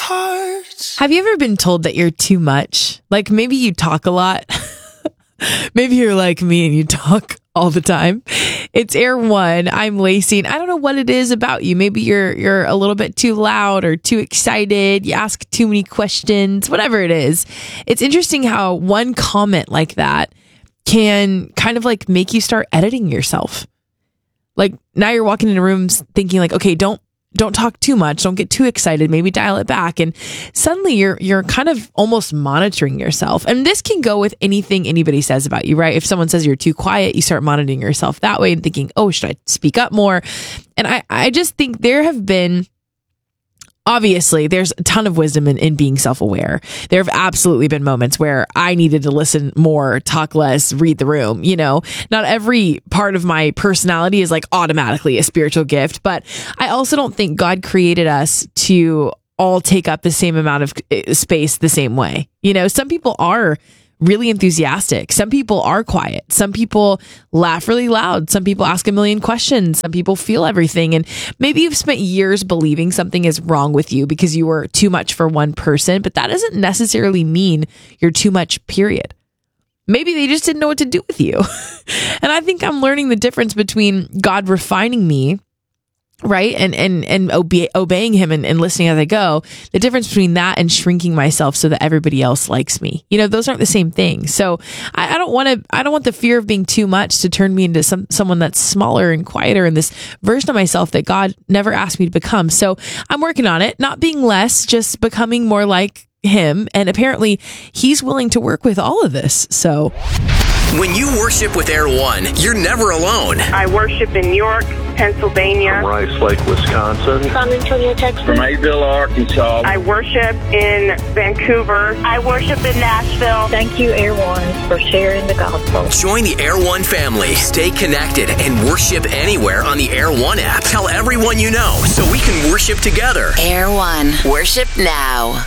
heart. Have you ever been told that you're too much? Like maybe you talk a lot. Maybe you're like me and you talk all the time. It's Air One. I'm Lacey. And I don't know what it is about you. Maybe you're a little bit too loud or too excited. You ask too many questions, whatever it is. It's interesting how one comment like that can kind of like make you start editing yourself. Like now you're walking into rooms thinking like, okay, don't talk too much. Don't get too excited. Maybe dial it back. And suddenly you're kind of almost monitoring yourself. And this can go with anything anybody says about you, right? If someone says you're too quiet, you start monitoring yourself that way and thinking, oh, should I speak up more? And I just think there have been, obviously, there's a ton of wisdom in being self-aware. There have absolutely been moments where I needed to listen more, talk less, read the room. You know, not every part of my personality is like automatically a spiritual gift, but I also don't think God created us to all take up the same amount of space the same way. You know, some people are really enthusiastic. Some people are quiet. Some people laugh really loud. Some people ask a million questions. Some people feel everything. And maybe you've spent years believing something is wrong with you because you were too much for one person, but that doesn't necessarily mean you're too much, period. Maybe they just didn't know what to do with you. And I think I'm learning the difference between God refining me, right? And obeying him and listening as I go. The difference between that and shrinking myself so that everybody else likes me. You know, those aren't the same thing. So I don't want the fear of being too much to turn me into someone that's smaller and quieter in this version of myself that God never asked me to become. So I'm working on it, not being less, just becoming more like him. And apparently he's willing to work with all of this. So when you worship with Air One, you're never alone. I worship in New York, Pennsylvania. From Rice Lake, Wisconsin. San Antonio, Texas. From Mayville, Arkansas. I worship in Vancouver. I worship in Nashville. Thank you, Air One, for sharing the gospel. Join the Air One family. Stay connected and worship anywhere on the Air One app. Tell everyone you know so we can worship together. Air One. Worship now.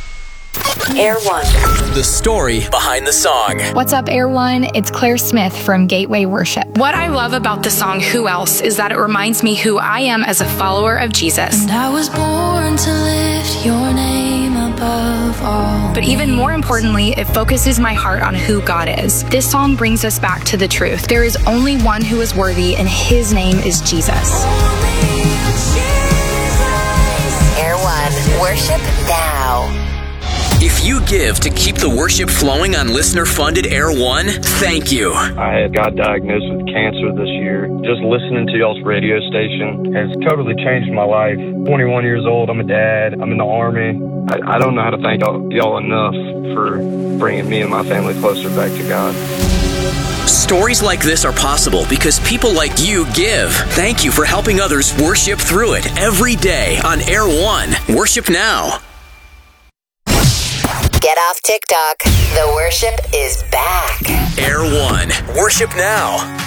Air One. The story behind the song. What's up, Air One? It's Claire Smith from Gateway Worship. What I love about the song Who Else is that it reminds me who I am as a follower of Jesus. And I was born to lift your name above all. But even more importantly, it focuses my heart on who God is. This song brings us back to the truth. There is only one who is worthy, and his name is Jesus. Air One. Worship now. If you give to keep the worship flowing on listener-funded Air One, thank you. I got diagnosed with cancer this year. Just listening to y'all's radio station has totally changed my life. 21 years old, I'm a dad, I'm in the Army. I don't know how to thank y'all enough for bringing me and my family closer back to God. Stories like this are possible because people like you give. Thank you for helping others worship through it every day on Air One. Worship now. Get off TikTok. The worship is back. Air One. Worship now.